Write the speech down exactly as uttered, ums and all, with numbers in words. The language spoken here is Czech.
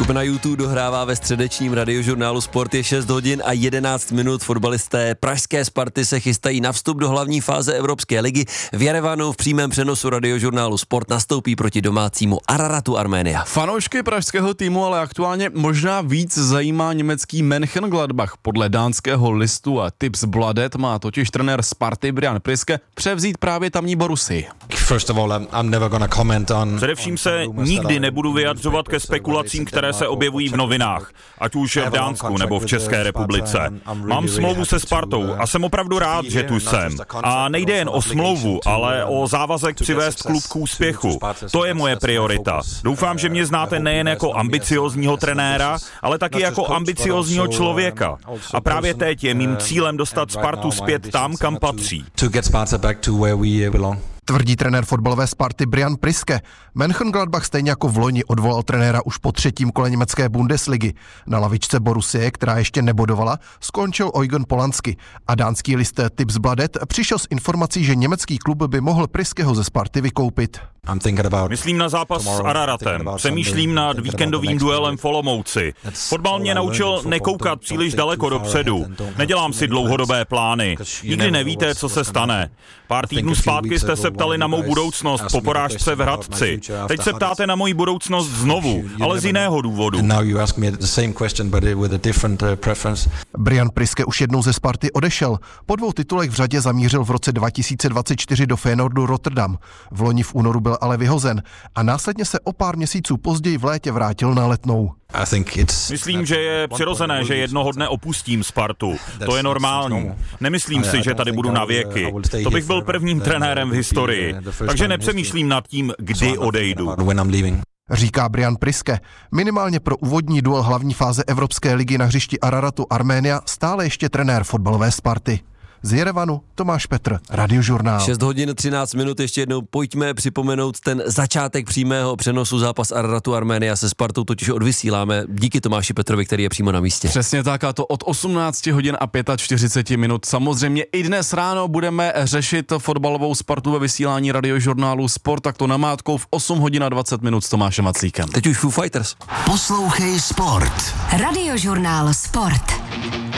Skupina U dva dohrává ve středečním radiožurnálu Sport, je šest hodin a jedenáct minut. Fotbalisté pražské Sparty se chystají na vstup do hlavní fáze Evropské ligy. V Jerevanu v přímém přenosu radiožurnálu Sport nastoupí proti domácímu Araratu Arménia. Fanoušky pražského týmu ale aktuálně možná víc zajímá německý Mönchengladbach. Podle dánského listu a Tipsbladet má totiž trenér Sparty Brian Priske převzít právě tamní Borussii. Především se nikdy nebudu vyjadřovat ke spekulacím, které se objevují v novinách, ať už v Dánsku nebo v České republice. Mám smlouvu se Spartou a jsem opravdu rád, že tu jsem. A nejde jen o smlouvu, ale o závazek přivést klub k úspěchu. To je moje priorita. Doufám, že mě znáte nejen jako ambiciózního trenéra, ale taky jako ambiciózního člověka. A právě teď je mým cílem dostat Spartu zpět tam, kam patří. Tvrdí trenér fotbalové Sparty Brian Priske. Mönchengladbach stejně jako v loni odvolal trenéra už po třetím kole německé Bundesligy. Na lavičce Borussie, která ještě nebodovala, skončil Eugen Polanski a dánský list Tipsbladet přišel s informací, že německý klub by mohl Priskeho ze Sparty vykoupit. Myslím na zápas s Araratem, přemýšlím nad víkendovým duelem v Olomouci. Fotbal mě naučil nekoukat příliš daleko dopředu. Nedělám si dlouhodobé plány. Nikdy nevíte, co se stane. Pár týdnů zpátky jste se ptali na mou budoucnost po porážce v Hradci. Teď se ptáte na moji budoucnost znovu, ale z jiného důvodu. Brian Priske už jednou ze Sparty odešel. Po dvou titulech v řadě zamířil v roce dva tisíce dvacet čtyři do Feyenoordu Rotterdam. V loni v únoru byl ale vyhozen a následně se o pár měsíců později v létě vrátil na Letnou. Myslím, že je přirozené, že jednoho dne opustím Spartu. To je normální. Nemyslím si, že tady budu na věky. To bych byl prvním trenérem v historii. Takže nepřemýšlím nad tím, kdy odejdu. Říká Brian Priske. Minimálně pro úvodní duel hlavní fáze Evropské ligy na hřišti Araratu Arménia stále ještě trenér fotbalové Sparty. Z Jerevanu Tomáš Petr, Radiožurnál. šest hodin třináct minut, ještě jednou pojďme připomenout ten začátek přímého přenosu zápas Araratu Arménia se Spartou, totiž odvysíláme díky Tomáši Petrovi, který je přímo na místě. Přesně tak, a to od osmnáct hodin a čtyřicet pět minut. Samozřejmě i dnes ráno budeme řešit fotbalovou Spartu ve vysílání Radiožurnálu Sport, tak to namátkou v osm hodin a dvacet minut s Tomášem Maclíkem. Teď už Foo Fighters. Poslouchej Sport. Radiožurnál Sport.